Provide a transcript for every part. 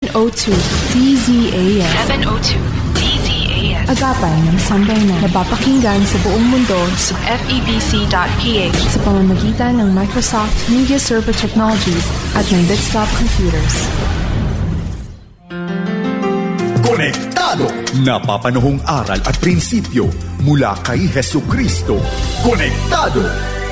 702 DZAS. 702 DZAS. Agapay ng sambayanan. Napapakinggan sa buong mundo sa FEBC.ph sa pamamagitan ng Microsoft Media Server Technologies at ng Desktop Computers. Konektado! Napapanahong aral at prinsipyo mula kay Hesukristo. Konektado!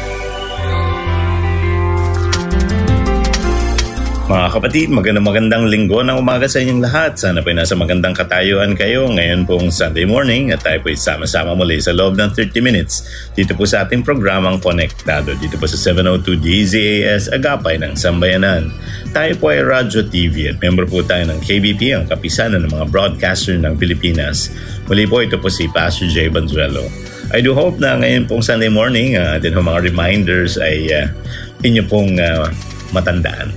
Mga kapatid, magandang linggo ng umaga sa inyong lahat. Sana po'y nasa magandang katayuan kayo ngayon pong Sunday morning at tayo po'y sama-sama muli sa loob ng 30 minutes dito po sa ating programang Konektado dito po sa 702 DZAS Agapay ng Sambayanan. Tayo po ay Radyo TV at member po tayo ng KBP, ang kapisanan ng mga broadcaster ng Pilipinas. Muli po ito po si Pastor Jay Banzuelo. I do hope na ngayon pong Sunday morning atin mga reminders ay inyo pong matandaan.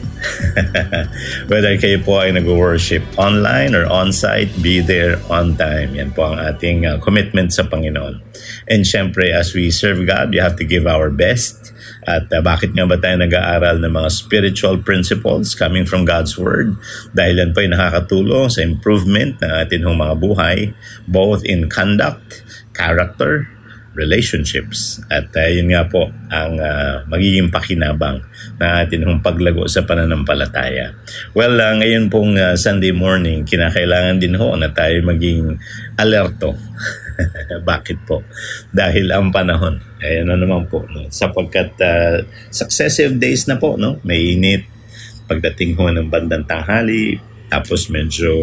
Whether kayo po ay nag-worship online or on-site, be there on time. Yan po ang ating commitment sa Panginoon. And syempre, as we serve God, we have to give our best. At bakit nga ba tayo nag-aaral ng mga spiritual principles coming from God's Word? Dahil yan po ay nakakatulong sa improvement ng ating mga buhay, both in conduct, character, relationships. At yun nga po ang magiging pakinabang na atin paglago sa pananampalataya. Well, ngayon pong Sunday morning, kinakailangan din na tayo maging alerto. Bakit po? Dahil ang panahon, ayan na naman po, no? Sapagkat successive days na po, no? May init pagdating ng bandang tanghali, tapos medyo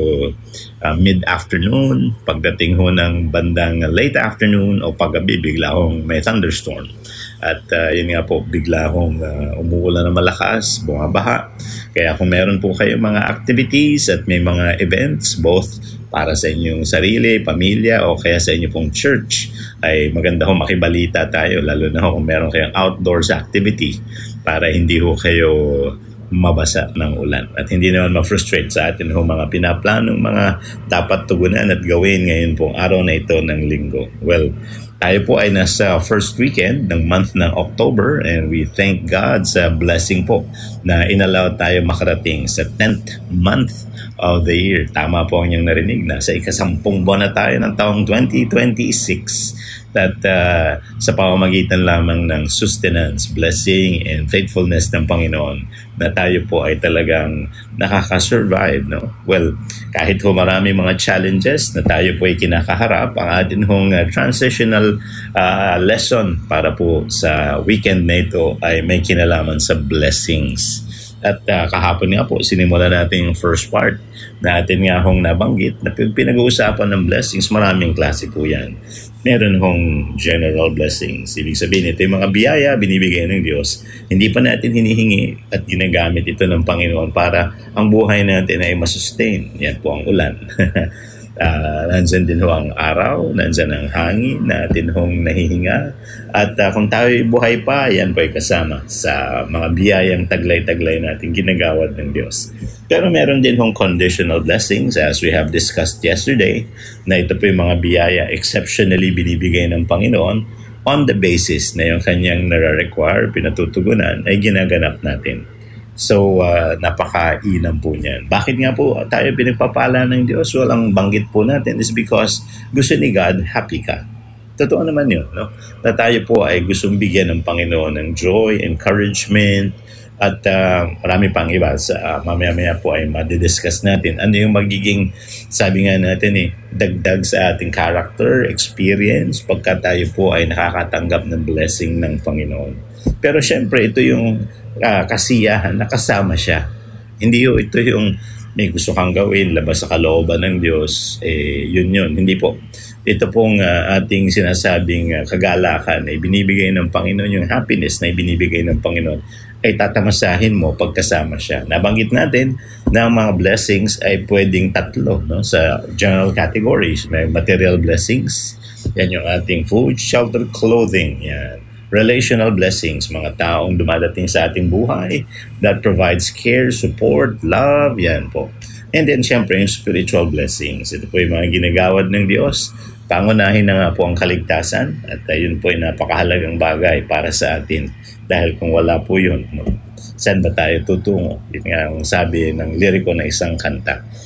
mid-afternoon, pagdating ng bandang late afternoon o paggabi, bigla may thunderstorm. At yun nga po, bigla umuulan na malakas, bumabaha. Kaya kung meron po kayo mga activities at may mga events, both para sa inyong sarili, pamilya, o kaya sa inyo pong church, ay maganda makibalita tayo, lalo na kung meron kayong outdoors activity para hindi kayo mabasa ng ulan at hindi naman ma-frustrate sa atin mga pinaplanong mga dapat tugunan at gawin ngayon pong araw na ito ng linggo. Well, tayo po ay nasa first weekend ng month ng October and we thank God sa blessing po na inalaw tayo makarating sa 10th month of the year. Tama po ang inyong narinig na sa ikasampung buwan na tayo ng taong 2026 at sa pamamagitan lamang ng sustenance, blessing, and faithfulness ng Panginoon na tayo po ay talagang nakaka-survive, no? Well, kahit marami mga challenges na tayo po ay kinakaharap, ang atin transitional lesson para po sa weekend na ito ay may kinalaman sa blessings. At kahapon nga po, sinimulan natin yung first part na atin nga nabanggit na pinag-uusapan ng blessings, maraming klase po yan. Meron general blessings. Ibig sabihin, ito yung mga biyaya binibigay ng Diyos. Hindi pa natin hinihingi at ginagamit ito ng Panginoon para ang buhay natin ay masustain. Yan po ang ulan. Nandyan din ang araw, nandyan ang hangin natin nahihinga. At kung tayo buhay pa, yan po ay kasama sa mga biyayang taglay-taglay natin ginagawad ng Diyos. Pero meron din conditional blessings as we have discussed yesterday na ito po yung mga biyaya exceptionally binibigay ng Panginoon on the basis na yung kanyang nare-require, pinatutugunan, ay ginaganap natin. So, napakainam po niyan. Bakit nga po tayo pinagpapala ng Diyos? Walang banggit po natin is because gusto ni God, happy ka. Totoo naman yun, no? Na tayo po ay gustong bigyan ng Panginoon ng joy, encouragement, at marami pang iba. Mamaya-maya po ay madidiscuss natin. Ano yung magiging, sabi nga natin dagdag sa ating character, experience, pagka tayo po ay nakakatanggap ng blessing ng Panginoon. Pero syempre, ito yung kasiyahan, nakasama siya. Hindi ito yung may gusto kang gawin, labas sa kalooban ng Diyos, yun. Hindi po. Ito pong ating sinasabing kagalakan ay binibigay ng Panginoon, yung happiness na ibinibigay ng Panginoon ay tatamasahin mo pagkasama siya. Nabanggit natin na ang mga blessings ay pwedeng tatlo, no? Sa general categories. May material blessings, yan yung ating food, shelter, clothing, yan. Relational blessings, mga taong dumadating sa ating buhay that provides care, support, love, yan po. And then syempre yung spiritual blessings. Ito po yung mga ginagawad ng Diyos. Pangunahin na nga po ang kaligtasan at yun po ay napakahalagang bagay para sa atin. Dahil kung wala po yun, saan ba tayo tutungo? Yun nga ang sabi ng liriko na isang kanta.